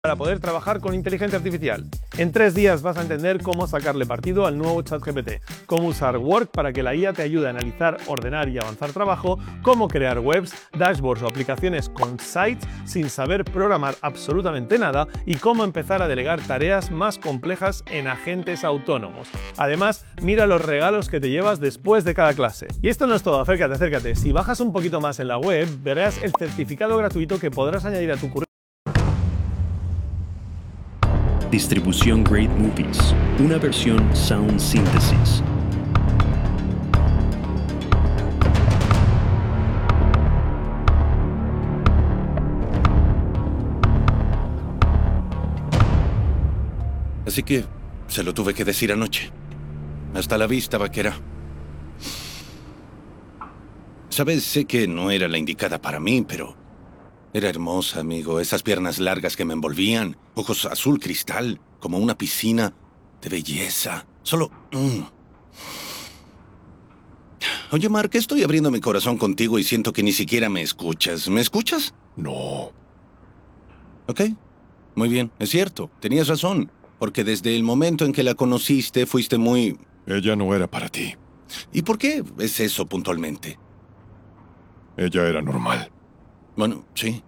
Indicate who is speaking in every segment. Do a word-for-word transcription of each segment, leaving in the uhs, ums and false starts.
Speaker 1: para poder trabajar con inteligencia artificial. En tres días vas a entender cómo sacarle partido al nuevo ChatGPT, cómo usar Work para que la I A te ayude a analizar, ordenar y avanzar trabajo, cómo crear webs, dashboards o aplicaciones con sites sin saber programar absolutamente nada y cómo empezar a delegar tareas más complejas en agentes autónomos. Además, mira los regalos que te llevas después de cada clase. Y esto no es todo, acércate, acércate. Si bajas un poquito más en la web, verás el certificado gratuito que podrás añadir a tu currículum.
Speaker 2: Distribución Great Movies, una versión Sound Synthesis.
Speaker 3: Así que se lo tuve que decir anoche. Hasta la vista, vaquera. Sabes, sé que no era la indicada para mí, pero era hermosa, amigo. Esas piernas largas que me envolvían, ojos azul cristal, como una piscina de belleza. Solo... Mm. Oye, Mark, estoy abriendo mi corazón contigo y siento que ni siquiera me escuchas. ¿Me escuchas?
Speaker 4: No.
Speaker 3: Ok. Muy bien, es cierto. Tenías razón. Porque desde el momento en que la conociste, fuiste muy...
Speaker 4: Ella no era para ti.
Speaker 3: ¿Y por qué es eso puntualmente?
Speaker 4: Ella era normal.
Speaker 3: Bueno, sí.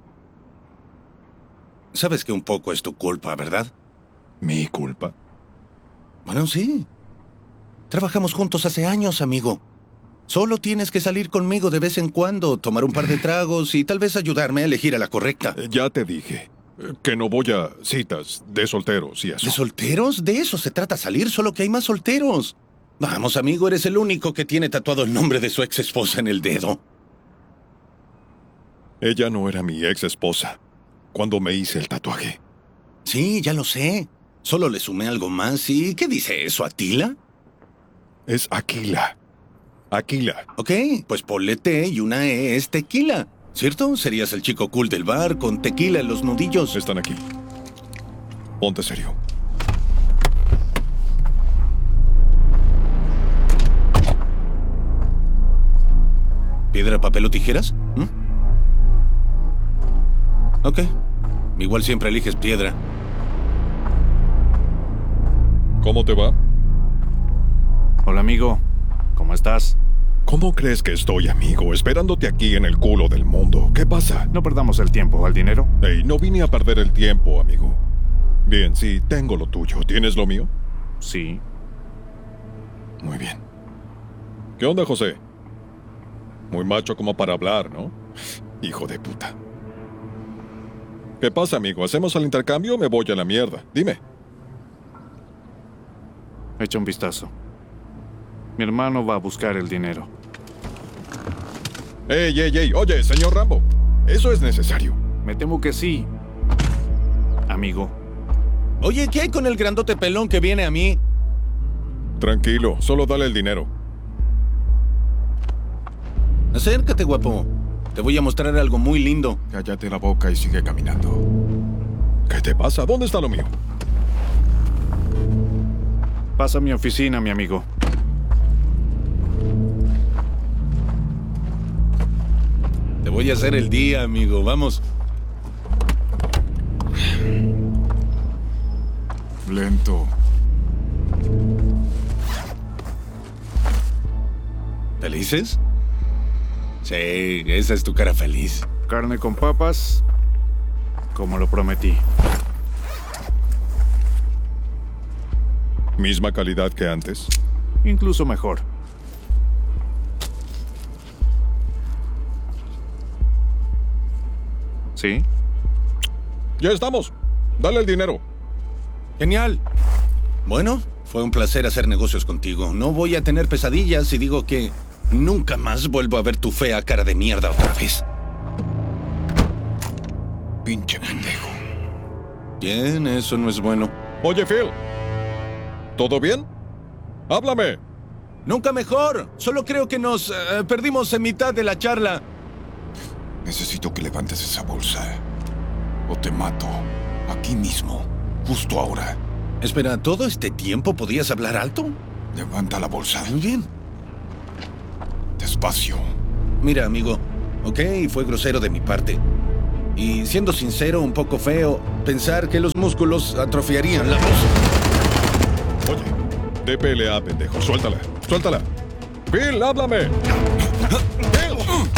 Speaker 3: Sabes que un poco es tu culpa, ¿verdad?
Speaker 4: ¿Mi culpa?
Speaker 3: Bueno, sí. Trabajamos juntos hace años, amigo. Solo tienes que salir conmigo de vez en cuando, tomar un par de tragos y tal vez ayudarme a elegir a la correcta.
Speaker 4: Ya te dije que no voy a citas de solteros y eso.
Speaker 3: ¿De solteros? De eso se trata salir, solo que hay más solteros. Vamos, amigo, eres el único que tiene tatuado el nombre de su ex esposa en el dedo.
Speaker 4: Ella no era mi ex esposa cuando me hice el tatuaje.
Speaker 3: Sí, ya lo sé. Solo le sumé algo más. ¿Y qué dice eso, Atila?
Speaker 4: Es Aquila. Aquila.
Speaker 3: Ok, pues ponle T y una E es tequila. ¿Cierto? Serías el chico cool del bar con tequila en los nudillos.
Speaker 4: Están aquí. Ponte serio.
Speaker 3: ¿Piedra, papel o tijeras? ¿Mm? Ok. Igual siempre eliges piedra.
Speaker 4: ¿Cómo te va?
Speaker 5: Hola, amigo. ¿Cómo estás?
Speaker 4: ¿Cómo crees que estoy, amigo? Esperándote aquí en el culo del mundo. ¿Qué pasa?
Speaker 5: No perdamos el tiempo. ¿Al dinero?
Speaker 4: Hey, no vine a perder el tiempo, amigo. Bien, sí, tengo lo tuyo. ¿Tienes lo mío?
Speaker 5: Sí.
Speaker 4: Muy bien. ¿Qué onda, José? Muy macho como para hablar, ¿no? Hijo de puta. ¿Qué pasa, amigo? ¿Hacemos el intercambio o me voy a la mierda? Dime.
Speaker 5: Echa un vistazo. Mi hermano va a buscar el dinero.
Speaker 4: ¡Ey, ey, ey! Oye, señor Rambo. ¿Eso es necesario?
Speaker 5: Me temo que sí, amigo.
Speaker 3: Oye, ¿qué hay con el grandote pelón que viene a mí?
Speaker 4: Tranquilo, solo dale el dinero.
Speaker 3: Acércate, guapo. Te voy a mostrar algo muy lindo.
Speaker 4: Cállate la boca y sigue caminando. ¿Qué te pasa? ¿Dónde está lo mío?
Speaker 5: Pasa a mi oficina, mi amigo.
Speaker 3: Te voy a hacer el día, amigo. Vamos.
Speaker 4: Lento.
Speaker 3: ¿Felices? Sí, esa es tu cara feliz.
Speaker 5: Carne con papas, como lo prometí.
Speaker 4: ¿Misma calidad que antes?
Speaker 5: Incluso mejor. ¿Sí?
Speaker 4: ¡Ya estamos! ¡Dale el dinero!
Speaker 3: Genial. Bueno, fue un placer hacer negocios contigo. No voy a tener pesadillas si digo que nunca más vuelvo a ver tu fea cara de mierda otra vez.
Speaker 4: Pinche pendejo.
Speaker 3: Bien, eso no es bueno.
Speaker 4: Oye, Phil. ¿Todo bien? ¡Háblame!
Speaker 3: Nunca mejor. Solo creo que nos uh, perdimos en mitad de la charla.
Speaker 4: Necesito que levantes esa bolsa. O te mato. Aquí mismo. Justo ahora.
Speaker 3: Espera, ¿todo este tiempo podías hablar alto?
Speaker 4: Levanta la bolsa.
Speaker 3: Muy bien.
Speaker 4: Despacio.
Speaker 3: Mira, amigo. Ok, fue grosero de mi parte. Y siendo sincero, un poco feo pensar que los músculos atrofiarían la voz.
Speaker 4: Oye, de pelea, pendejo. Suéltala, suéltala. Phil, háblame. Phil.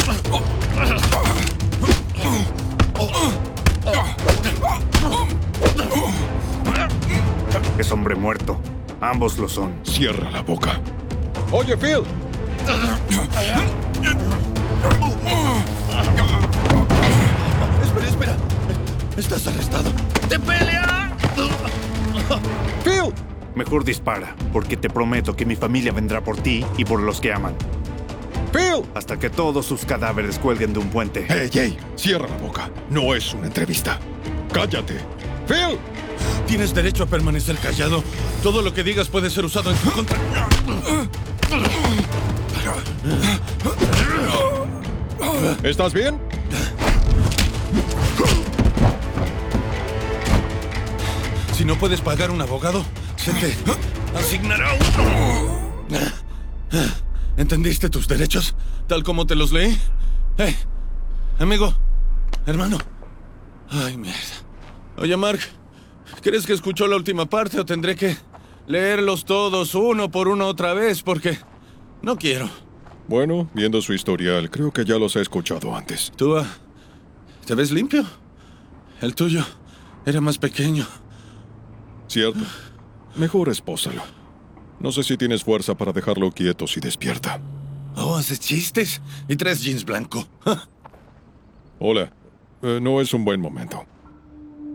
Speaker 5: Es hombre muerto. Ambos lo son.
Speaker 4: Cierra la boca. Oye, Phil.
Speaker 3: Espera, espera. Estás arrestado. ¡Te pelea!
Speaker 4: Phil.
Speaker 5: Mejor dispara, porque te prometo que mi familia vendrá por ti y por los que aman.
Speaker 4: Phil.
Speaker 5: Hasta que todos sus cadáveres cuelguen de un puente.
Speaker 4: Hey, hey, cierra la boca. No es una entrevista. Cállate. Phil.
Speaker 3: Tienes derecho a permanecer callado. Todo lo que digas puede ser usado en tu contra.
Speaker 4: ¿Estás bien?
Speaker 3: Si no puedes pagar un abogado, se te asignará uno. ¿Entendiste tus derechos? Tal como te los leí. Hey, amigo, hermano. Ay, mierda. Oye, Mark, ¿crees que escuchó la última parte o tendré que leerlos todos uno por uno otra vez? Porque no quiero.
Speaker 4: Bueno, viendo su historial, creo que ya los he escuchado antes.
Speaker 3: ¿Tú, uh, te ves limpio? El tuyo era más pequeño.
Speaker 4: Cierto. Mejor espósalo. No sé si tienes fuerza para dejarlo quieto si despierta.
Speaker 3: Oh, haces chistes y traes jeans blanco.
Speaker 4: Hola. Eh, no es un buen momento.